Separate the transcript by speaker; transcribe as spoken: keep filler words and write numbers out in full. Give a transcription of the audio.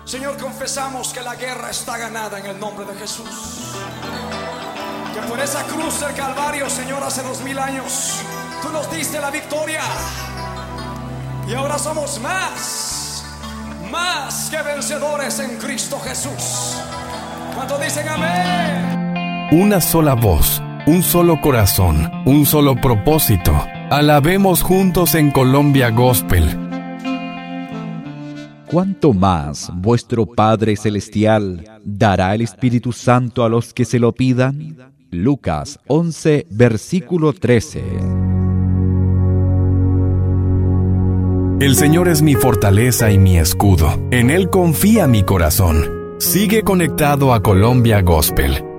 Speaker 1: Señor, confesamos que la guerra está ganada en el nombre de Jesús. Que por esa cruz del Calvario, Señor, hace dos mil años, tú nos diste la victoria. Y ahora somos más, más que vencedores en Cristo Jesús. ¿Cuántos dicen amén?
Speaker 2: Una sola voz, un solo corazón, un solo propósito. Alabemos juntos en Colombia Gospel.
Speaker 3: ¿Cuánto más vuestro Padre Celestial dará el Espíritu Santo a los que se lo pidan? Lucas once, versículo trece.
Speaker 2: El Señor es mi fortaleza y mi escudo. En Él confía mi corazón. Sigue conectado a Colombia Gospel.